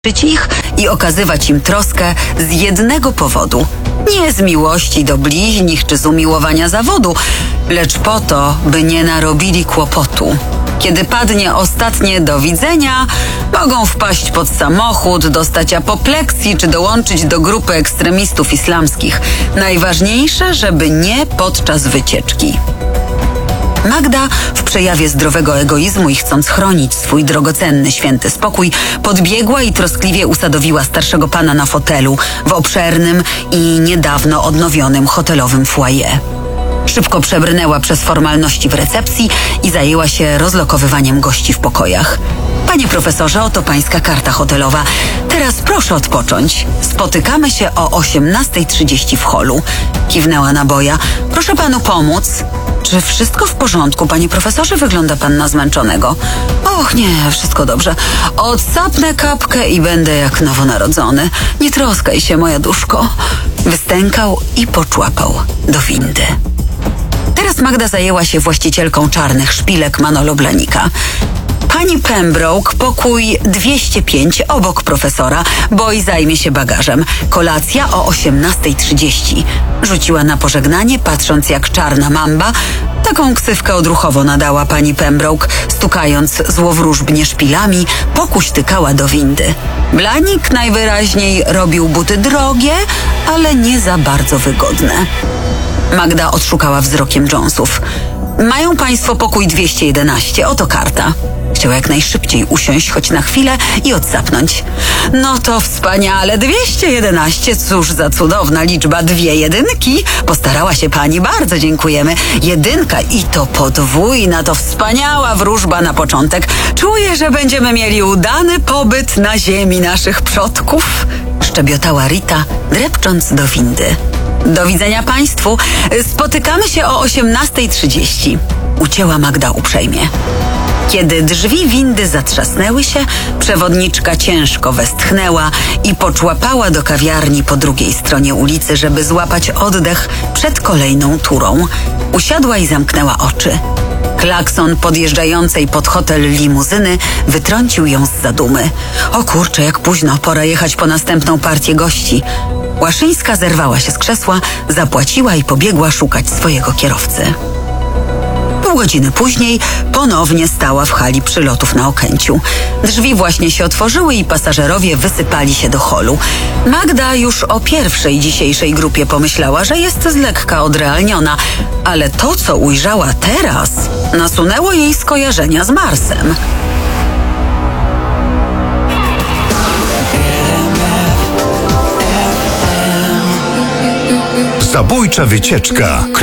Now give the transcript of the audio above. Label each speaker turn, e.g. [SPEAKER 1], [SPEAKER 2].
[SPEAKER 1] ich i okazywać im troskę z jednego powodu. Nie z miłości do bliźnich czy z umiłowania zawodu, lecz po to, by nie narobili kłopotu. Kiedy padnie ostatnie do widzenia, mogą wpaść pod samochód, dostać apopleksji czy dołączyć do grupy ekstremistów islamskich. Najważniejsze, żeby nie podczas wycieczki. Magda, w przejawie zdrowego egoizmu i chcąc chronić swój drogocenny, święty spokój, podbiegła i troskliwie usadowiła starszego pana na fotelu w obszernym i niedawno odnowionym hotelowym foyer. Szybko przebrnęła przez formalności w recepcji i zajęła się rozlokowywaniem gości w pokojach. Panie profesorze, oto pańska karta hotelowa. Teraz proszę odpocząć. Spotykamy się o 18:30 w holu. Kiwnęła naboja. Proszę panu pomóc. Czy wszystko w porządku, panie profesorze? Wygląda pan na zmęczonego. Och nie, wszystko dobrze. Odsapnę kapkę i będę jak nowonarodzony. Nie troskaj się, moja duszko. Wystękał i poczłapał do windy. Teraz Magda zajęła się właścicielką czarnych szpilek Manolo Blanika. Pani Pembroke, pokój 205 obok profesora, Boy zajmie się bagażem. Kolacja o 18:30. Rzuciła na pożegnanie, patrząc jak czarna mamba. Taką ksywkę odruchowo nadała pani Pembroke, stukając złowróżbnie szpilami, pokuśtykała do windy. Blanik najwyraźniej robił buty drogie, ale nie za bardzo wygodne. Magda odszukała wzrokiem Jonesów. Mają państwo pokój 211, oto karta. Chciała jak najszybciej usiąść choć na chwilę i odsapnąć. No to wspaniale, 211, cóż za cudowna liczba, 2 jedynki. Postarała się pani, bardzo dziękujemy. 1 i to podwójna, to wspaniała wróżba na początek. Czuję, że będziemy mieli udany pobyt na ziemi naszych przodków. Szczebiotała Rita, drepcząc do windy. Do widzenia państwu. Spotykamy się o 18:30. Ucięła Magda uprzejmie. Kiedy drzwi windy zatrzasnęły się, przewodniczka ciężko westchnęła i poczłapała do kawiarni po drugiej stronie ulicy, żeby złapać oddech przed kolejną turą. Usiadła i zamknęła oczy. Klakson podjeżdżającej pod hotel limuzyny wytrącił ją z zadumy. O kurczę, jak późno, pora jechać po następną partię gości. Łaszyńska zerwała się z krzesła, zapłaciła i pobiegła szukać swojego kierowcy. Pół godziny później ponownie stała w hali przylotów na Okęciu. Drzwi właśnie się otworzyły i pasażerowie wysypali się do holu. Magda już o pierwszej dzisiejszej grupie pomyślała, że jest z lekka odrealniona, ale to, co ujrzała teraz, nasunęło jej skojarzenia z Marsem.
[SPEAKER 2] Zabójcza wycieczka.